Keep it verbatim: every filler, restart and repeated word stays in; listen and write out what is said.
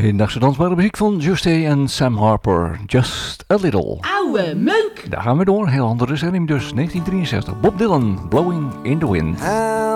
Hedendaagse dansbare muziek van Justee en Sam Harper. Just a Little. Oude meuk. Daar gaan we door. Heel andere stemming dus. negentien drieënzestig. Bob Dylan, Blowing in the Wind.